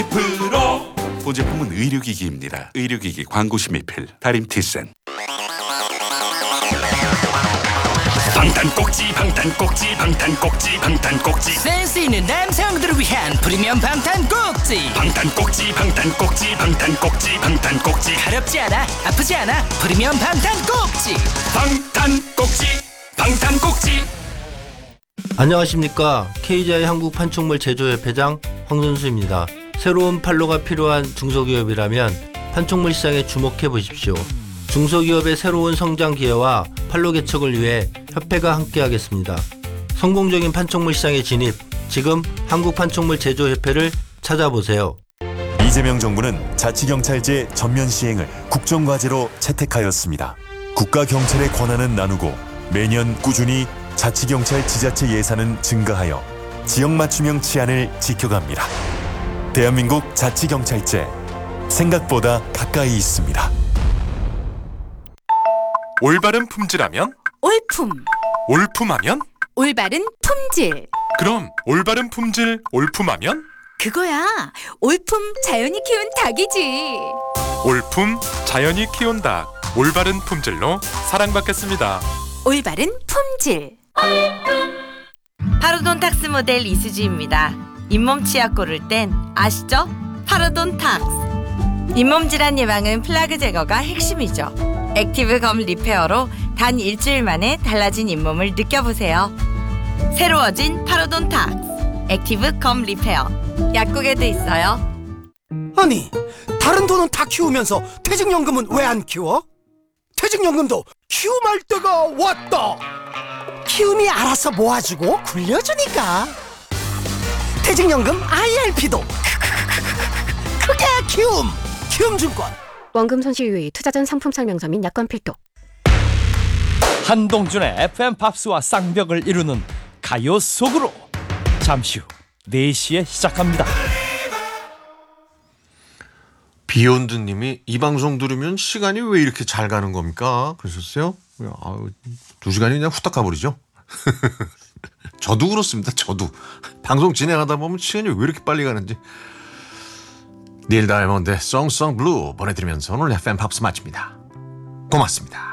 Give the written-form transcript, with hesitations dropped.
프로 보제품은 의료기기입니다. 의료기기 광고 심의필 다림티센. 방탄꼭지 방탄꼭지 방탄꼭지 방탄꼭지 센스 있는 남성들을 위한 프리미엄 방탄꼭지. 방탄꼭지 방탄꼭지 방탄꼭지 방탄꼭지 가렵지 않아, 아프지 않아. 프리미엄 방탄꼭지. 방탄꼭지 방탄꼭지. 안녕하십니까. KGI 한국판촉물 제조협회장 황선수입니다. 새로운 판로가 필요한 중소기업이라면 판촉물 시장에 주목해 보십시오. 중소기업의 새로운 성장 기회와 판로 개척을 위해 협회가 함께하겠습니다. 성공적인 판촉물 시장에 진입, 지금 한국판촉물 제조협회를 찾아보세요. 이재명 정부는 자치경찰제 전면 시행을 국정과제로 채택하였습니다. 국가경찰의 권한은 나누고 매년 꾸준히 자치경찰 지자체 예산은 증가하여 지역 맞춤형 치안을 지켜갑니다. 대한민국 자치경찰제, 생각보다 가까이 있습니다. 올바른 품질하면? 올품, 올품하면? 올바른 품질. 그럼 올바른 품질, 올품하면? 그거야. 올품 자연이 키운 닭이지. 올품 자연이 키운 닭, 올바른 품질로 사랑받겠습니다. 올바른 품질. 파로돈탁스 모델 이수지입니다. 잇몸 치약 고를 땐 아시죠? 파로돈탁스. 잇몸 질환 예방은 플라그 제거가 핵심이죠. 액티브 검 리페어로 단 일주일 만에 달라진 잇몸을 느껴보세요. 새로워진 파로돈탁스 액티브 검 리페어. 약국에도 있어요. 아니, 다른 돈은 다 키우면서 퇴직연금은 왜 안 키워? 퇴직연금도 키움할 때가 왔다. 키움이 알아서 모아주고 굴려주니까. 퇴직연금 IRP도 그게 키움증권. 원금 손실 유의, 투자 전 상품 설명서 및 약관 필독. 한동준의 FM 팝스와 쌍벽을 이루는 가요 속으로 잠시 후 4시에 시작합니다. 비욘드님이 이 방송 들으면 시간이 왜 이렇게 잘 가는 겁니까? 그러셨어요? 2시간이 그냥 후딱 가버리죠. 저도 그렇습니다. 저도 방송 진행하다 보면 시간이 왜 이렇게 빨리 가는지. 닐 다이아몬드의 송송 블루 보내드리면서 오늘 FM 팝스 마칩니다. 고맙습니다.